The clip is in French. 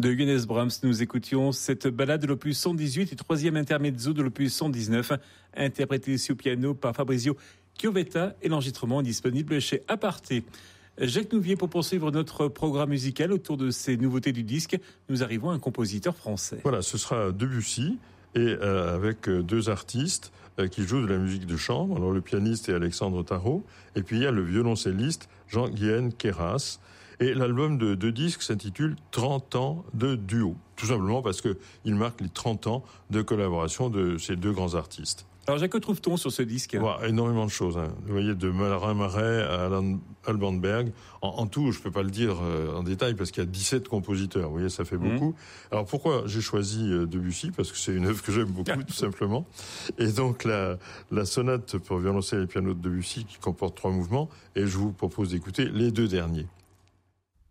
De Johannes Brahms, nous écoutions cette ballade de l'opus 118 et troisième intermezzo de l'opus 119, interprété ici au piano par Fabrizio Chiovetta, et l'enregistrement est disponible chez Aparté. Jacques Nouvier, pour poursuivre notre programme musical autour de ces nouveautés du disque, nous arrivons à un compositeur français. Voilà, ce sera Debussy, et avec deux artistes qui jouent de la musique de chambre. Alors le pianiste est Alexandre Tarot, et puis il y a le violoncelliste Jean-Guyenne Queyras. Et l'album de deux disques s'intitule 30 ans de duo. Tout simplement parce que il marque les 30 ans de collaboration de ces deux grands artistes. Alors Jacques, que trouve-t-on sur ce disque ? Énormément de choses. Vous voyez, de Marin Marais à Alban Berg. En tout, je peux pas le dire en détail parce qu'il y a 17 compositeurs. Vous voyez, ça fait beaucoup. Alors pourquoi j'ai choisi Debussy ? Parce que c'est une œuvre que j'aime beaucoup, tout simplement. Et donc la sonate pour violoncelle et piano de Debussy qui comporte 3 mouvements. Et je vous propose d'écouter les 2 derniers.